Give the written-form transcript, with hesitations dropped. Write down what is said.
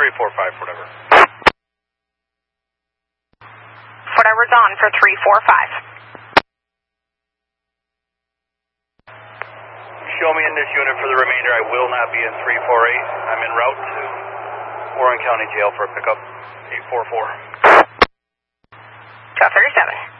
345, whatever. Whatever's on for 345. Show me in this unit for the remainder. I will not be in 348. I'm en route to Warren County Jail for a pickup. 844. 1237.